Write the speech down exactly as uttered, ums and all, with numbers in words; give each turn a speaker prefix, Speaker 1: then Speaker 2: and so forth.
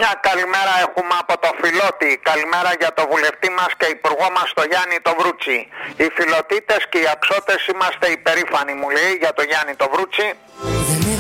Speaker 1: Μια καλημέρα έχουμε από το Φιλότη. Καλημέρα για το βουλευτή μας και υπουργό μας το Γιάννη το Βρούτσι. Οι φιλοτίτες και οι αξώτες είμαστε υπερήφανοι, μου λέει, για το Γιάννη το Βρούτσι.